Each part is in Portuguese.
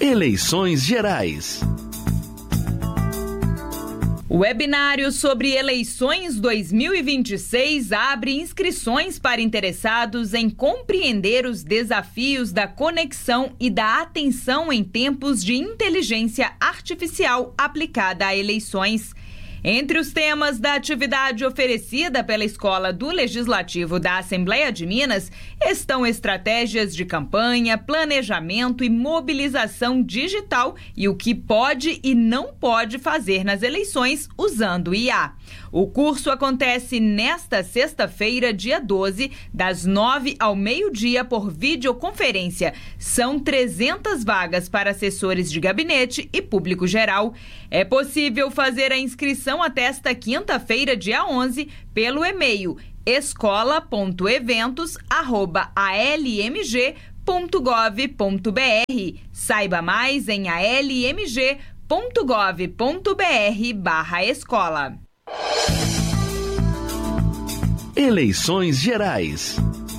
Eleições Gerais. O webinário sobre eleições 2026 abre inscrições para interessados em compreender os desafios da conexão e da atenção em tempos de inteligência artificial aplicada a eleições. Entre os temas da atividade oferecida pela Escola do Legislativo da Assembleia de Minas estão estratégias de campanha, planejamento e mobilização digital e o que pode e não pode fazer nas eleições usando IA. O curso acontece nesta sexta-feira, dia 12, das 9 ao meio-dia por videoconferência. São 300 vagas para assessores de gabinete e público geral. É possível fazer a inscrição até esta quinta-feira, dia 11, pelo e-mail escola.eventos@almg.gov.br. Saiba mais em almg.gov.br/escola. Eleições Gerais.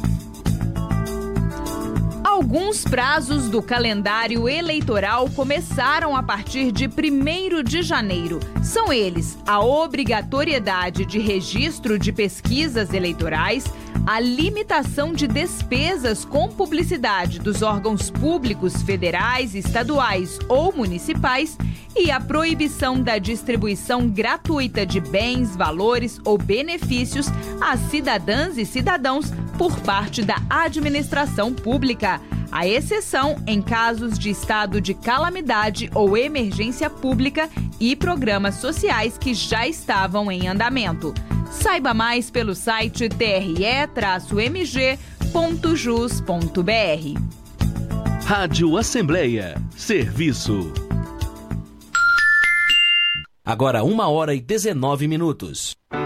Alguns prazos do calendário eleitoral começaram a partir de 1º de janeiro. São eles a obrigatoriedade de registro de pesquisas eleitorais, a limitação de despesas com publicidade dos órgãos públicos federais, estaduais ou municipais e a proibição da distribuição gratuita de bens, valores ou benefícios a cidadãs e cidadãos por parte da administração pública. A exceção em casos de estado de calamidade ou emergência pública e programas sociais que já estavam em andamento. Saiba mais pelo site tre-mg.jus.br. Rádio Assembleia. Serviço. Agora 1h19.